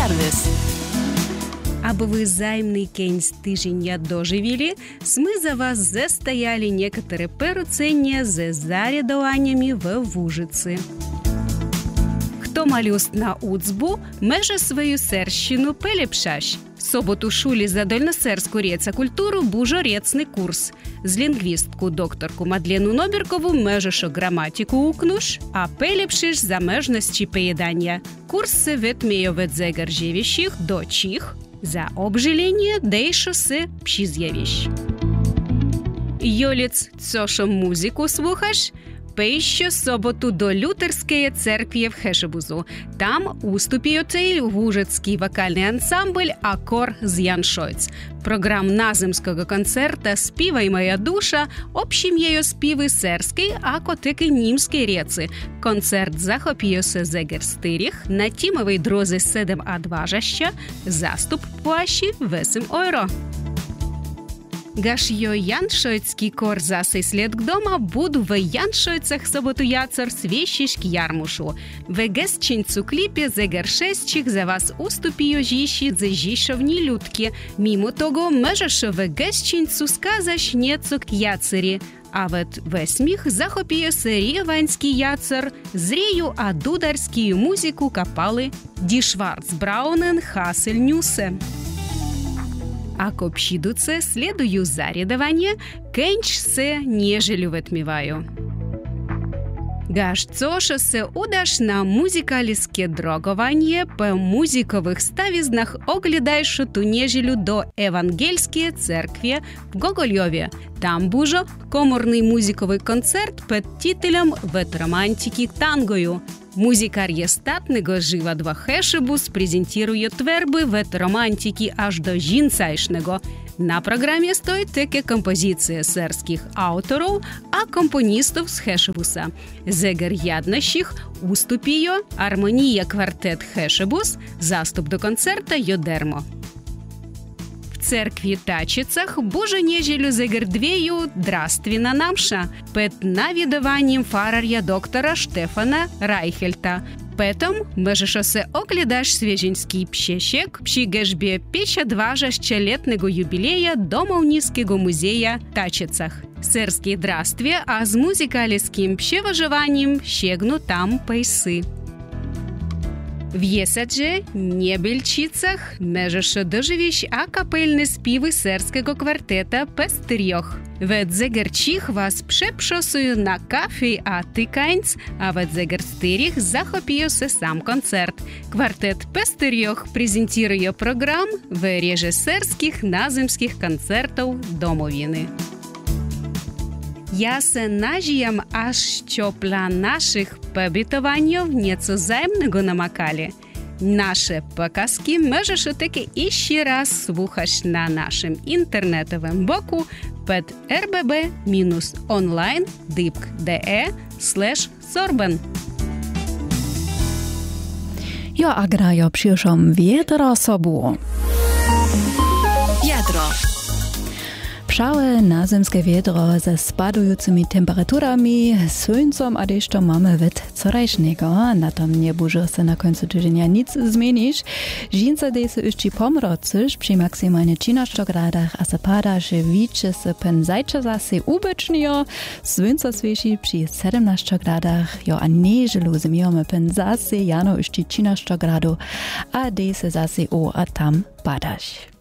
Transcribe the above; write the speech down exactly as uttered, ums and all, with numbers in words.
Serwis. Aby вы zajmny kęś tydzienia dożywili, my za was zestajali niektóre perucenia ze zarядowaniami w Wóżycy. Kto ma lust na ucbu, może swoją serщину pelepszać. W sobotu w szuli Zadolnosersku Rieca Kulturu bużo riecny kurs. Z lingwistku doktorku Madlenu Nobierkowu możesz o gramatyku uknusz, a pelepszysz zamężności pojedania. Kursy wytmieją od zegar dziewięćich do cich, za obżylenie dejszo se psi zjawiś. Jolic, coszą muzyku słuchasz? Пейщо соботу до Лютерської церкви в Хешебузу. Там уступіє цей вужицький вокальний ансамбль «Акор з Яншойц». Програм наземського концерта «Співай моя душа» общім'єю співи серський, а котики німської реці. Концерт захопіюся зегер стиріх, на тімовій дрозі седем а два жаща, заступ плащі весім ойро. Гаш йо Яншойцький кор засей след к дома буду в Яншойцах соботу яцер свещишь к ярмушу. В гесчинцу клипе зегер шестчих за вас уступію жіші за жішовні людки. Мимо того можеш в гесчинцу сказаш неco к яцері. А вот весьміх захопіє серієванський яцер, зрею а дударськію музику капали Ді Шварцбраунен Хасельнюсе. Ако пшідуце следую зарядование, кенч се нежелю витміваю. Гаш цоша се удаш на музикаліске дрогування, по музикових ставізнах оглядайшу ту нежелю до Евангельської церкви в Гогольові. Там бужо коморний музиковий концерт під титулем «Ветромантики тангою». Музикар єстатного живадва Хешебус презентує тверби ветромантики аж до жінцайшного. На програмі стоїть таке композиція серських авторів, а компоністів з Хешебуса. Зегер яднощих уступіє армонія квартет Хешебус, заступ до концерта Йодермо. В церкві Тачицах Божу нежелю зегердвею дрствіна намша під навідуванням фараря доктора Штефана Райхельта. Петом можеш осе оглядаш свіжинський пщещек пші гешбі п'ятдесят щолетнего юбілея Домовницького музея Тачицах. Серський дрстві, а з музикаліським пщевоживанням щегну там пейси. В Єсадже, Небельчицах, можеш доживіш акапельні співи серського квартета Пестирьох. Вед зегерчих вас пшепшосую на кафі а тиканць, а вед зегерстиріх захопіюся сам концерт. Квартет Пестирьох презентує програм в режисерських наземських концертів Домовини. Ja se nažijem, až čo plan našich pobytovanів nieco zajemnego namakali. Nasze pokazki możesz таки іще раз słuchać na naszym internetowym boku pod r b b dash online dot d e slash sorben. Jo, a grajo przyszłam wiedro sobu. Wiedro. Pszałe nazemskie wiedro ze spadającymi temperaturami, słońcem a deszczą mamy wet corajsznego. Na tom nie burzy się na końcu tygodnia nic zmienić. Żince dejse jeszcze pomrocysz przy maksymalnie trzynastu gradach, a se pada, że wicze se pen zajcze zase ubecznijo. Słońce świeci przy siedemnastu gradach, jo a nieżelu zmijamy pen zase jano jeszcze trzynastu gradów, a dejse zase o a tam padasz.